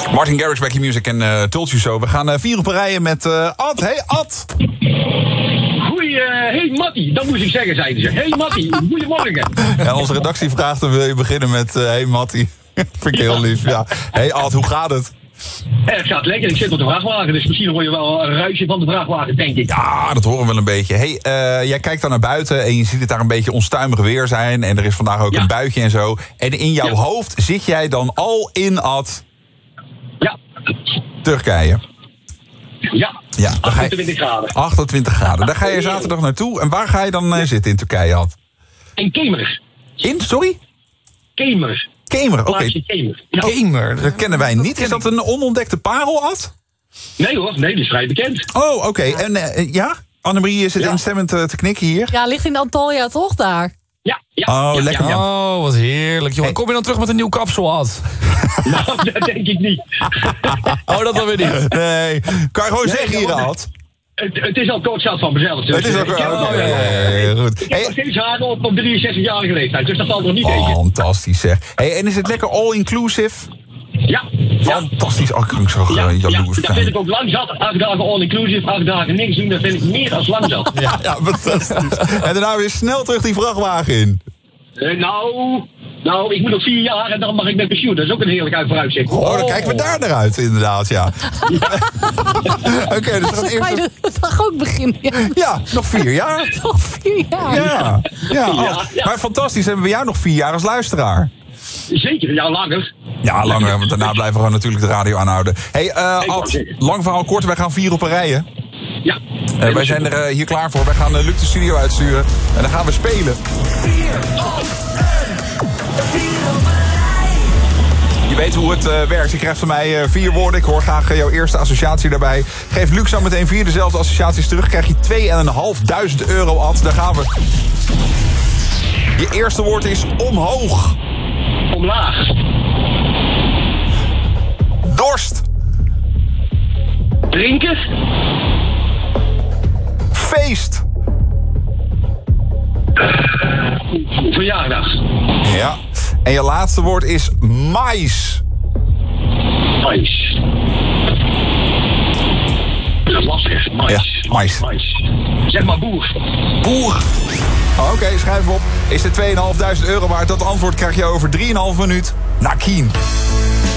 Martin Garrix, Back Your Music en Told You So. We gaan 4 op een rijen met Ad. Hey Ad! Hey Mattie, dat moest ik zeggen, zeiden ze. Hey Mattie, goedemorgen. Ja, onze redactie vraagt, dan wil je beginnen met hey Mattie. Vind ik heel lief, ja. Hey Ad, hoe gaat het? Het gaat lekker, ik zit op de vrachtwagen, dus misschien hoor je wel een ruisje van de vrachtwagen, denk ik. Ja, dat horen we wel een beetje. Hey, jij kijkt dan naar buiten en je ziet het daar een beetje onstuimig weer zijn. En er is vandaag ook een buitje en zo. En in jouw hoofd zit jij dan al in Ad... Ja. Turkije. Ja, 28 graden. 28 graden. Daar ga je zaterdag naartoe. En waar ga je dan zitten in Turkije, Ad? In Kemer. In? Sorry? Kemer. Kemer, oké. Kemer. Ja. Kemer, dat kennen wij niet. Is dat een onontdekte parel, Ad? Nee hoor, nee, die is vrij bekend. Oh, oké. En ja? Annemarie is het instemmend te knikken hier. Ja, ligt in Antalya toch daar? Ja. Oh, lekker. Ja. Oh, wat heerlijk, joh. Kom je dan terug met een nieuw kapsel, Ad? Nou, dat denk ik niet. Oh, dat dan weer niet. Nee. Kan je gewoon zeggen hier, Ad? Het is al kort zat van mezelf. Dus het is ook goed. Ik heb nog steeds haar op 63-jarige leeftijd, dus dat valt nog niet tegen. Fantastisch zeg. Hey, en is het lekker all-inclusive? Ja. Fantastisch. Oh, ik kan zo jaloers dat vind ik ook lang zat. 8 dagen all-inclusive, 8 dagen niks doen, dat vind ik meer dan lang zat. Ja, fantastisch. En daarna weer snel terug die vrachtwagen in. Nou, ik moet nog 4 jaar en dan mag ik met pensioen. Dat is ook een heerlijk vooruitzicht. Oh, dan kijken we daar naar uit, inderdaad, ja. Oké, dus we gaan eerst... Kan je de dag ook beginnen? Ja, nog 4 jaar. Nog 4 jaar? Ja. Maar fantastisch, hebben we jou nog 4 jaar als luisteraar. Zeker, ja, langer. Ja, langer, want daarna blijven we gewoon natuurlijk de radio aanhouden. Hey, Ad, lang verhaal kort, wij gaan 4 op een rijen. Ja. Wij zijn er hier klaar voor. Wij gaan Luc de studio uitsturen. En dan gaan we spelen. 4 op 1. Je weet hoe het werkt. Je krijgt van mij 4 woorden. Ik hoor graag jouw eerste associatie daarbij. Geef Luc zo meteen 4 dezelfde associaties terug. Krijg je €2.500, Ad. Daar gaan we. Je eerste woord is omhoog. Omlaag. Dorst. Drinken. Feest. Verjaardag. Ja. En je laatste woord is mais. Mais. Dat is lastig. Mais. Ja, mais. Zeg maar boer. Boer. Oké, schrijf op. Is het €2.500 waard? Dat antwoord krijg je over 3,5 minuut. Na Kien.